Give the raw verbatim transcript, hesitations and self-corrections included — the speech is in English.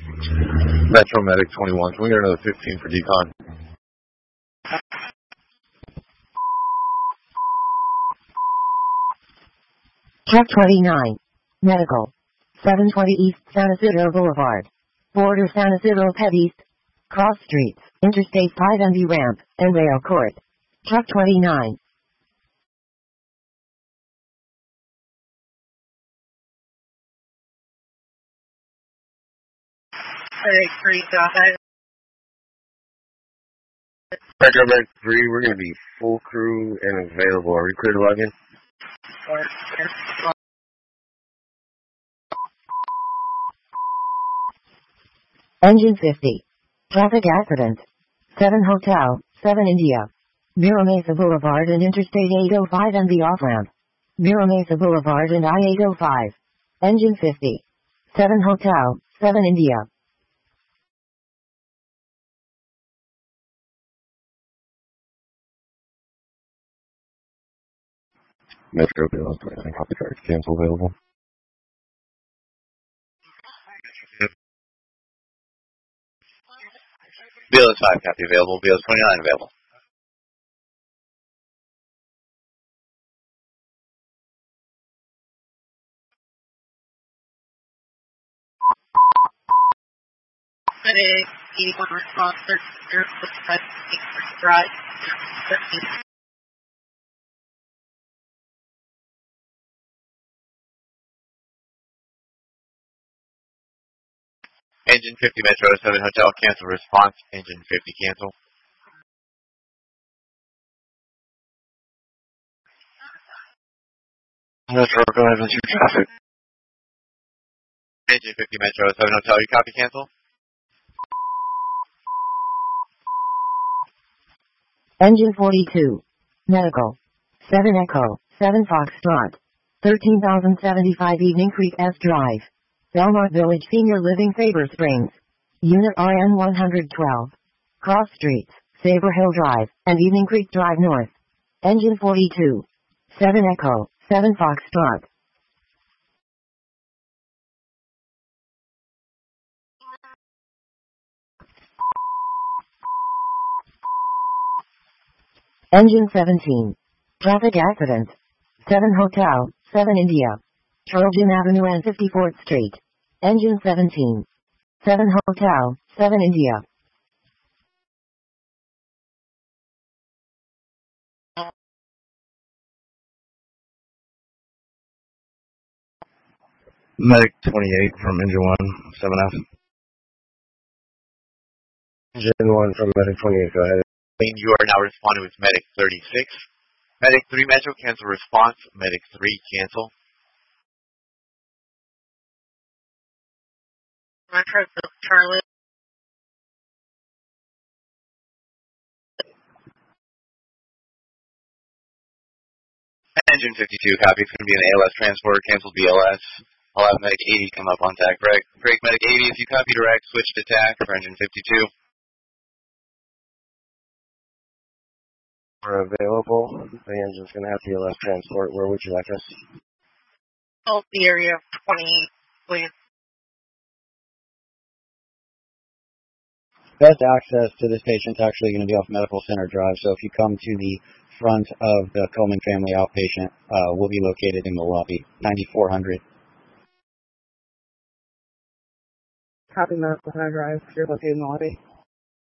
Metro Medic twenty-one. Can we get another fifteen for decon? Truck twenty-nine. Medical. seven twenty East San Isidro Boulevard. Border San Isidro Pet East. Cross Streets. Interstate five Envy Ramp. And Rail Court. Truck twenty-nine. Medic three, go ahead. Metro Medic three, we're going to be full crew and available. Are we clear to log in? Or, Engine fifty. Traffic accident. seven Hotel, seven India. Mira Mesa Boulevard and Interstate eight oh five and the off-ramp. Mira Mesa Boulevard and I eight oh five. Engine fifty. seven Hotel, seven India. Metro B L S twenty-nine, copy charge. Cancel available. B L S five, copy available. B L S twenty-nine available. Medic eighty-one response, thirteen five drive, thirteen. Engine fifty Metro seven Hotel, cancel response. Engine fifty, cancel. Metro, go ahead with your traffic. Engine fifty Metro seven Hotel, you copy, cancel? Engine forty-two. Medical. seven Echo, seven Foxtrot. thirteen thousand seventy-five Evening Creek S Drive. Belmont Village Senior Living Sabre Springs. Unit R N one twelve. Cross Streets, Sabre Hill Drive, and Evening Creek Drive North. Engine forty-two. seven Echo, seven Foxtrot. Engine seventeen. Traffic accident. seven Hotel, seven India. Trojan Avenue and fifty-fourth Street. Engine seventeen. seven Hotel, seven India. Medic twenty-eight from Engine one, seven F. Engine one from Medic twenty-eight, go ahead. You are now responding with Medic thirty-six. Medic three Metro, cancel response. Medic three, cancel. Metro Charlie. Engine fifty-two, copy. It's going to be an A L S transport, cancel B L S. I'll have Medic eighty come up on tack break. Break Medic eighty, if you copy direct, switch to tack for Engine fifty-two. We're available. The engine's going to have B L S transport. Where would you like us? Oh, the area of twenty, please. Best access to this patient's actually going to be off Medical Center Drive, so if you come to the front of the Coleman Family Outpatient, uh, we'll be located in the lobby, ninety-four hundred. Copy Medical Center Drive, you're located in the lobby.